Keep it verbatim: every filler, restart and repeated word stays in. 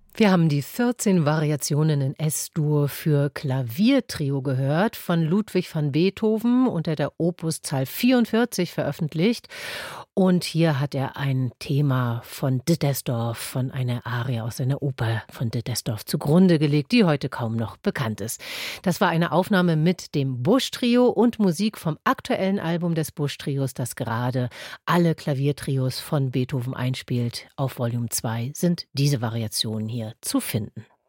Wir haben die vierzehn Variationen in Es-Dur für Klaviertrio gehört, von Ludwig van Beethoven unter der Opuszahl vierundvierzig veröffentlicht. Und hier hat er ein Thema von Dittersdorf, von einer Arie aus einer Oper von Dittersdorf zugrunde gelegt, die heute kaum noch bekannt ist. Das war eine Aufnahme mit dem Busch-Trio und Musik vom aktuellen Album des Busch-Trios, das gerade alle Klaviertrios von Beethoven einspielt. Auf Volume zwei sind diese Variationen hier zu finden.